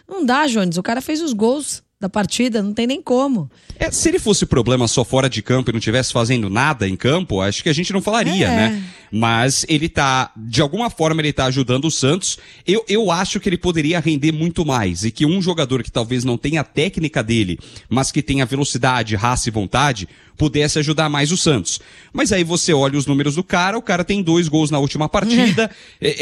Não dá, Jones. O cara fez os gols da partida, não tem nem como. Se ele fosse problema só fora de campo e não estivesse fazendo nada em campo, acho que a gente não falaria, né? Mas ele tá, de alguma forma ele tá ajudando o Santos. Eu acho que ele poderia render muito mais e que um jogador que talvez não tenha a técnica dele, mas que tenha velocidade, raça e vontade, pudesse ajudar mais o Santos. Mas aí você olha os números do cara, o cara tem 2 gols na última partida,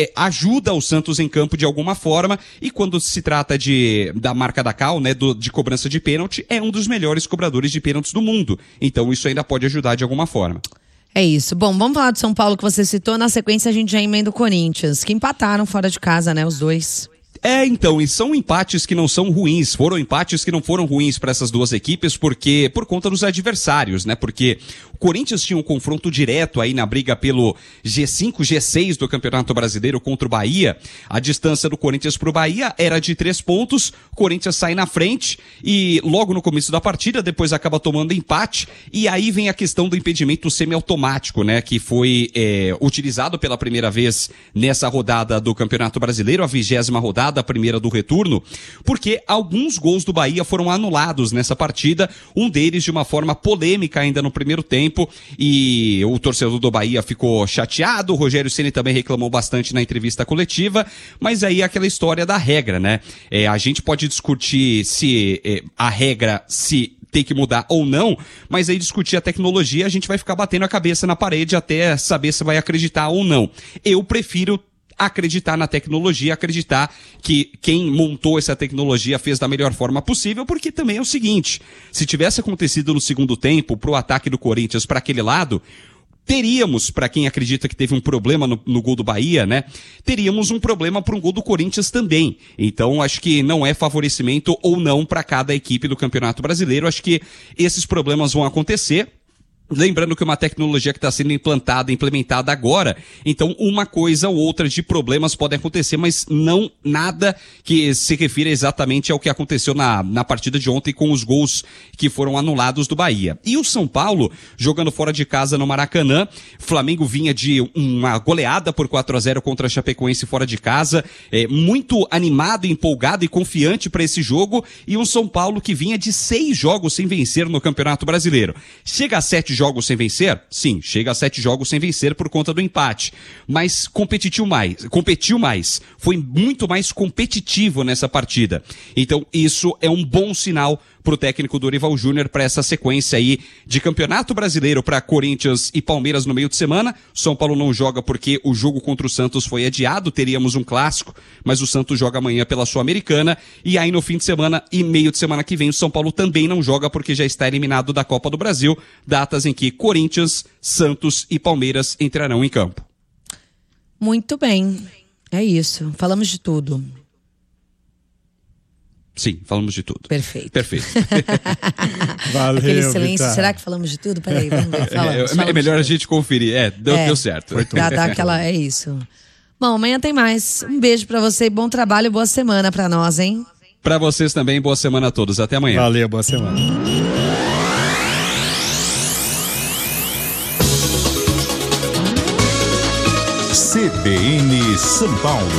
ajuda o Santos em campo de alguma forma, e quando se trata da marca da Cal, né, de cobrança de pênalti, é um dos melhores cobradores de pênaltis do mundo. Então isso ainda pode ajudar de alguma forma. É isso. Bom, vamos falar do São Paulo que você citou. Na sequência a gente já emenda o Corinthians, que empataram fora de casa, né, os dois. Então, e são empates que não são ruins, foram empates que não foram ruins para essas duas equipes, porque por conta dos adversários, né? Porque o Corinthians tinha um confronto direto aí na briga pelo G5, G6 do Campeonato Brasileiro contra o Bahia. A distância do Corinthians pro Bahia era de 3 pontos, o Corinthians sai na frente e logo no começo da partida, depois acaba tomando empate, e aí vem a questão do impedimento semiautomático, né? Que foi utilizado pela primeira vez nessa rodada do Campeonato Brasileiro, a 20ª rodada, a primeira do retorno, porque alguns gols do Bahia foram anulados nessa partida, um deles de uma forma polêmica ainda no primeiro tempo, e o torcedor do Bahia ficou chateado, o Rogério Ceni também reclamou bastante na entrevista coletiva, mas aí aquela história da regra, né? A gente pode discutir se a regra tem que mudar ou não, mas aí discutir a tecnologia, a gente vai ficar batendo a cabeça na parede até saber se vai acreditar ou não. Eu prefiro acreditar na tecnologia, acreditar que quem montou essa tecnologia fez da melhor forma possível, porque também é o seguinte, se tivesse acontecido no segundo tempo, pro ataque do Corinthians para aquele lado, teríamos, para quem acredita que teve um problema no gol do Bahia, né? Teríamos um problema para um gol do Corinthians também. Então, acho que não é favorecimento ou não para cada equipe do Campeonato Brasileiro. Acho que esses problemas vão acontecer. Lembrando que é uma tecnologia que está sendo implementada agora, então uma coisa ou outra de problemas podem acontecer, mas não nada que se refira exatamente ao que aconteceu na partida de ontem com os gols que foram anulados do Bahia. E o São Paulo, jogando fora de casa no Maracanã, Flamengo vinha de uma goleada por 4-0 contra a Chapecoense fora de casa, muito animado, empolgado e confiante para esse jogo, e um São Paulo que vinha de 6 jogos sem vencer no Campeonato Brasileiro. Chega a 7 jogos sem vencer? Sim, chega a 7 jogos sem vencer por conta do empate. Mas competiu mais. Foi muito mais competitivo nessa partida. Então, isso é um bom sinal para o técnico Dorival Júnior para essa sequência aí de Campeonato Brasileiro para Corinthians e Palmeiras no meio de semana. São Paulo não joga porque o jogo contra o Santos foi adiado, teríamos um clássico, mas o Santos joga amanhã pela Sul-Americana, e aí no fim de semana e meio de semana que vem o São Paulo também não joga porque já está eliminado da Copa do Brasil, datas em que Corinthians, Santos e Palmeiras entrarão em campo. Muito bem, é isso, falamos de tudo. Sim, falamos de tudo. Perfeito. Valeu, Aquele silêncio, Vitar. será que falamos de tudo? Peraí, vamos ver. Falamos É melhor a gente conferir. Deu certo. Dá aquela, é isso. Bom, amanhã tem mais. Um beijo pra você e bom trabalho e boa semana pra nós, hein? Pra vocês também, boa semana a todos. Até amanhã. Valeu, boa semana. CBN São Paulo.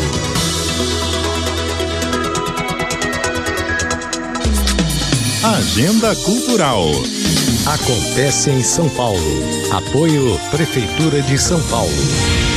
Agenda Cultural. Acontece em São Paulo. Apoio Prefeitura de São Paulo.